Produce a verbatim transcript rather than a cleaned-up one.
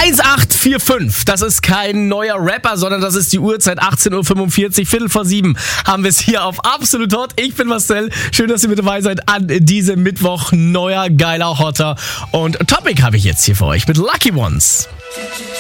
eins acht vier fünf, das ist kein neuer Rapper, sondern das ist die Uhrzeit achtzehn Uhr fünfundvierzig, Viertel vor sieben haben wir es hier auf Absolut Hot. Ich bin Marcel, schön, dass ihr mit dabei seid an diesem Mittwoch. Neuer, geiler, hotter und Topic habe ich jetzt hier für euch mit Lucky Ones.